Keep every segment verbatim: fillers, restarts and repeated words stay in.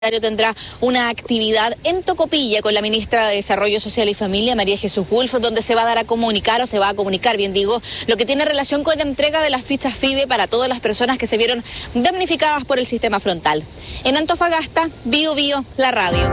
Tendrá una actividad en Tocopilla con la ministra de Desarrollo Social y Familia, María Jesús Wolf, donde se va a dar a comunicar, o se va a comunicar, bien digo, lo que tiene relación con la entrega de las fichas F I B E para todas las personas que se vieron damnificadas por el sistema frontal. En Antofagasta, Bio Bio, la radio.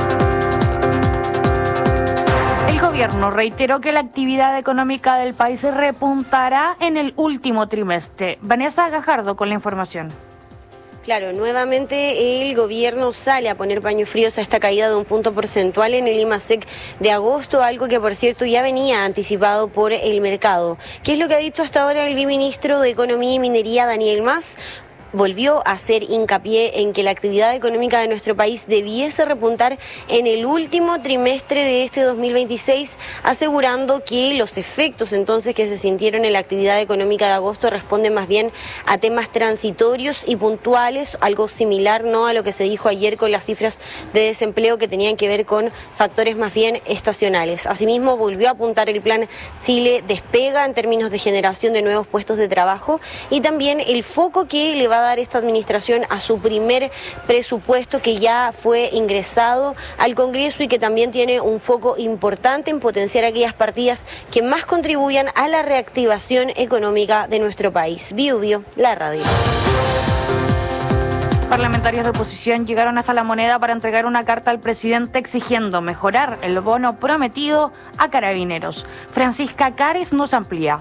El gobierno reiteró que la actividad económica del país repuntará en el último trimestre. Vanessa Gajardo con la información. Claro, nuevamente el gobierno sale a poner paños fríos a esta caída de un punto porcentual en el IMASEC de agosto, algo que por cierto ya venía anticipado por el mercado. ¿Qué es lo que ha dicho hasta ahora el viceministro de Economía y Minería, Daniel Mas? Volvió a hacer hincapié en que la actividad económica de nuestro país debiese repuntar en el último trimestre de este dos mil veintiséis, asegurando que los efectos entonces que se sintieron en la actividad económica de agosto responden más bien a temas transitorios y puntuales, algo similar no a lo que se dijo ayer con las cifras de desempleo que tenían que ver con factores más bien estacionales. Asimismo, volvió a apuntar el plan Chile Despega en términos de generación de nuevos puestos de trabajo y también el foco que le va a dar esta administración a su primer presupuesto que ya fue ingresado al Congreso y que también tiene un foco importante en potenciar aquellas partidas que más contribuyan a la reactivación económica de nuestro país. Bio Bio, la radio. Parlamentarios de oposición llegaron hasta La Moneda para entregar una carta al presidente exigiendo mejorar el bono prometido a Carabineros. Francisca Cares nos amplía.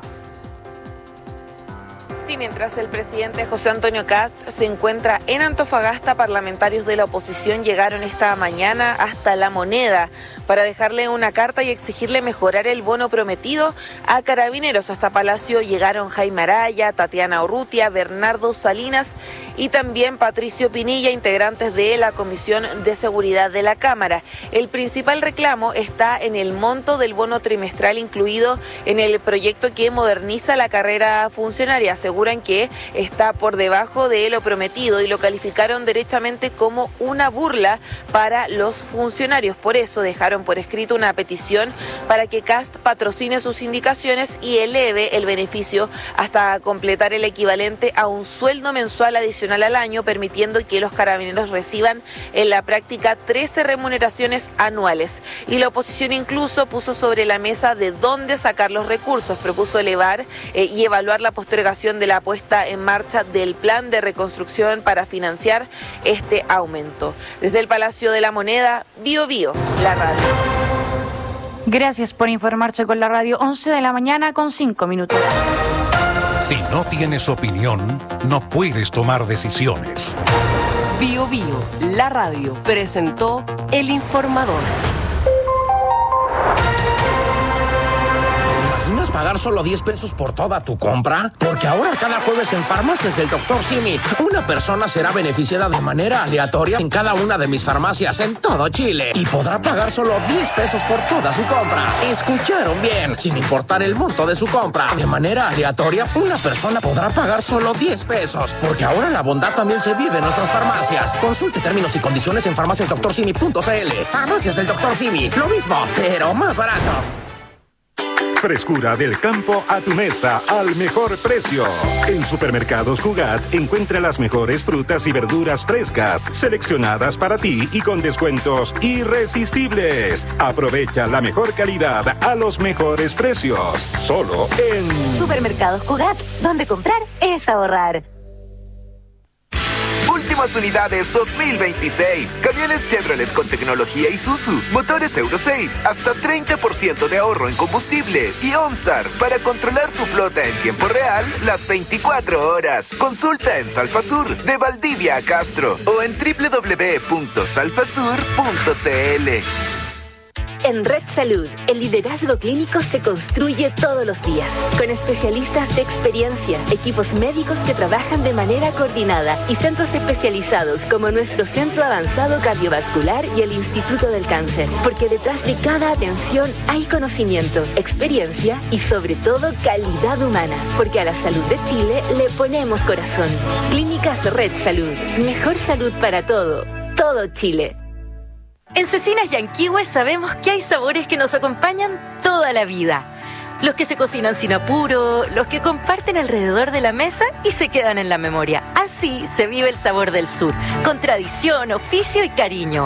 Sí, mientras el presidente José Antonio Kast se encuentra en Antofagasta, parlamentarios de la oposición llegaron esta mañana hasta La Moneda para dejarle una carta y exigirle mejorar el bono prometido a Carabineros. Hasta Palacio llegaron Jaime Araya, Tatiana Urrutia, Bernardo Salinas y también Patricio Pinilla, integrantes de la Comisión de Seguridad de la Cámara. El principal reclamo está en el monto del bono trimestral incluido en el proyecto que moderniza la carrera funcionaria. Aseguran que está por debajo de lo prometido y lo calificaron derechamente como una burla para los funcionarios. Por eso dejaron por escrito una petición para que Kast patrocine sus indicaciones y eleve el beneficio hasta completar el equivalente a un sueldo mensual adicional al año, permitiendo que los carabineros reciban en la práctica trece remuneraciones anuales. Y la oposición incluso puso sobre la mesa de dónde sacar los recursos. Propuso elevar eh, y evaluar la postergación de la puesta en marcha del plan de reconstrucción para financiar este aumento. Desde el Palacio de la Moneda, Bio Bio, la radio. Gracias por informarse con la radio. once de la mañana con cinco minutos. Si no tienes opinión, no puedes tomar decisiones. Bio Bio, la radio, presentó El Informador. ¿Imaginas pagar solo diez pesos por toda tu compra? Porque ahora cada jueves en Farmacias del doctor Simi, una persona será beneficiada de manera aleatoria en cada una de mis farmacias en todo Chile y podrá pagar solo diez pesos por toda su compra. ¿Escucharon bien? Sin importar el monto de su compra, de manera aleatoria, una persona podrá pagar solo diez pesos, porque ahora la bondad también se vive en nuestras farmacias. Consulte términos y condiciones en farmacias doctor simi punto c l. Farmacias del doctor Simi, lo mismo, pero más barato. Frescura del campo a tu mesa al mejor precio. En Supermercados Cugat encuentra las mejores frutas y verduras frescas, seleccionadas para ti y con descuentos irresistibles. Aprovecha la mejor calidad a los mejores precios. Solo en Supermercados Cugat, donde comprar es ahorrar. Últimas unidades dos mil veintiséis. Camiones Chevrolet con tecnología Isuzu. Motores Euro seis. Hasta treinta por ciento de ahorro en combustible. Y OnStar para controlar tu flota en tiempo real las veinticuatro horas. Consulta en Salfasur de Valdivia a Castro o en doble u doble u doble u punto salfasur punto c l. En Red Salud, el liderazgo clínico se construye todos los días, con especialistas de experiencia, equipos médicos que trabajan de manera coordinada y centros especializados como nuestro Centro Avanzado Cardiovascular y el Instituto del Cáncer, porque detrás de cada atención hay conocimiento, experiencia y sobre todo calidad humana, porque a la salud de Chile le ponemos corazón. Clínicas Red Salud, mejor salud para todo, todo Chile. En Cecinas Yanquihue sabemos que hay sabores que nos acompañan toda la vida. Los que se cocinan sin apuro, los que comparten alrededor de la mesa y se quedan en la memoria. Así se vive el sabor del sur, con tradición, oficio y cariño.